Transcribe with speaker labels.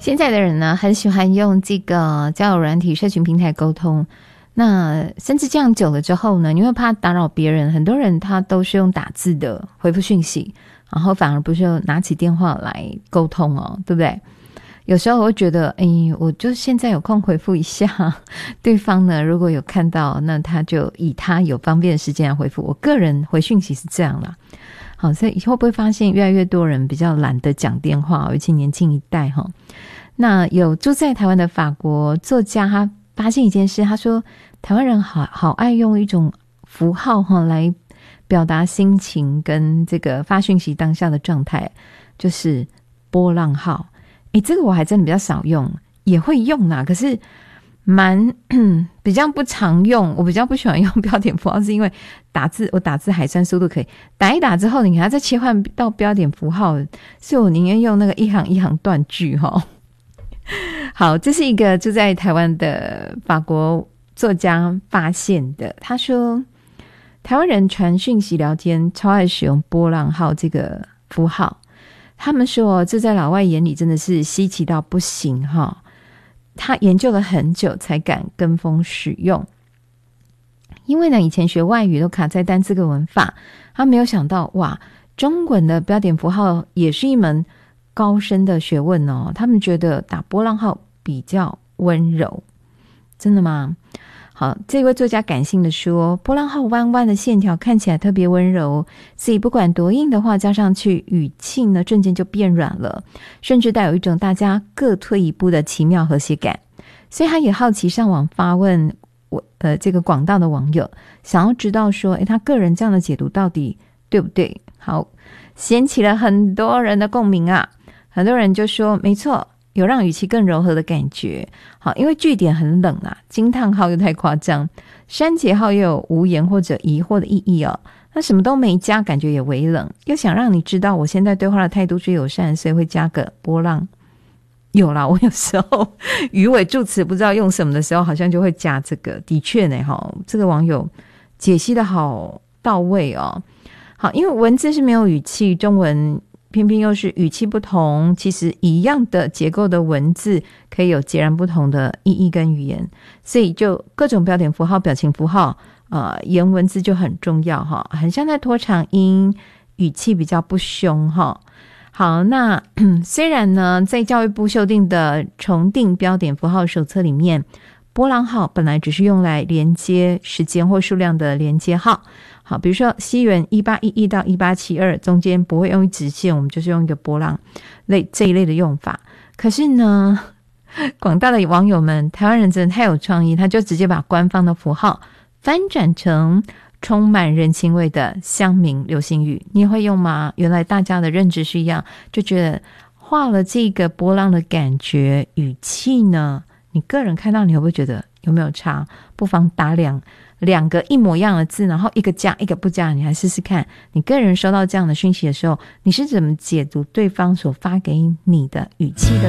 Speaker 1: 现在的人呢，很喜欢用这个交友软体、社群平台沟通。那甚至这样久了之后呢，你会怕打扰别人，很多人他都是用打字的回复讯息，然后反而不是拿起电话来沟通哦，对不对？有时候我会觉得，我就现在有空回复一下，对方呢如果有看到，那他就以他有方便的时间来回复。我个人回讯息是这样啦。好，所以会不会发现越来越多人比较懒得讲电话，尤其年轻一代哈？那有住在台湾的法国作家，他发现一件事，他说台湾人好爱用一种符号哈来表达心情跟这个发讯息当下的状态，就是波浪号。这个我还真的比较少用，也会用啦，可是比较不常用。我比较不喜欢用标点符号，是因为我打字还算速度可以，打一打之后你还要再切换到标点符号，所以我宁愿用那个一行一行断句齁。好，这是一个住在台湾的法国作家发现的。他说台湾人传讯息聊天超爱使用波浪号这个符号，他们说这在老外眼里真的是稀奇到不行哈。他研究了很久才敢跟风使用，因为呢以前学外语都卡在单字跟文法，他没有想到哇，中文的标点符号也是一门高深的学问哦。他们觉得打波浪号比较温柔。真的吗？好，这位作家感性的说，波浪号弯弯的线条看起来特别温柔，所以不管多硬的话加上去，语气呢瞬间就变软了，甚至带有一种大家各退一步的奇妙和谐感。所以他也好奇上网发问这个广大的网友，想要知道说他个人这样的解读到底对不对。好，掀起了很多人的共鸣啊，很多人就说没错，有让语气更柔和的感觉。好，因为句点很冷啊，惊叹号又太夸张，删节号又有无言或者疑惑的意义哦。那什么都没加，感觉也微冷，又想让你知道我现在对话的态度最友善，所以会加个波浪。有啦，我有时候语尾助词不知道用什么的时候，好像就会加这个。的确呢，这个网友解析的好到位哦。好，因为文字是没有语气，中文偏偏又是语气不同，其实一样的结构的文字可以有截然不同的意义跟语言，所以就各种标点符号、表情符号言文字就很重要哈，很像在拖长音，语气比较不凶哈。好，那虽然呢在教育部修订的重订标点符号手册里面，波浪号本来只是用来连接时间或数量的连接号，好，比如说西元1811到1872中间不会用一直线，我们就是用一个波浪这一类的用法。可是呢广大的网友们，台湾人真的太有创意，他就直接把官方的符号翻转成充满人情味的乡民流行语。你也会用吗？原来大家的认知是一样，就觉得画了这个波浪的感觉，语气呢你个人看到你会不会觉得有没有差？不妨打两个一模一样的字，然后一个加一个不加，你来试试看，你个人收到这样的讯息的时候，你是怎么解读对方所发给你的语气的